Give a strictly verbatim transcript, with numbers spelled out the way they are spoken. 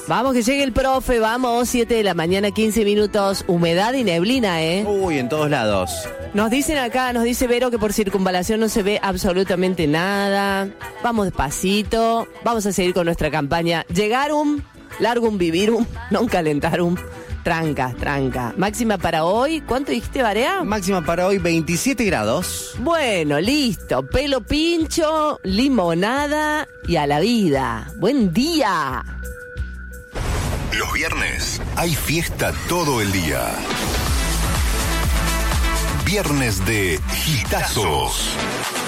Vamos que llegue el profe, vamos, siete de la mañana, quince minutos, humedad y neblina, ¿eh? Uy, en todos lados. Nos dicen acá, nos dice Vero que por circunvalación no se ve absolutamente nada. Vamos despacito, vamos a seguir con nuestra campaña. Llegarum, largum vivirum, non calentarum. Tranca, tranca. Máxima para hoy, ¿cuánto dijiste, Barea? Máxima para hoy, veintisiete grados. Bueno, listo. Pelo pincho, limonada y a la vida. ¡Buen día! Los viernes hay fiesta todo el día. Viernes de Hitazos.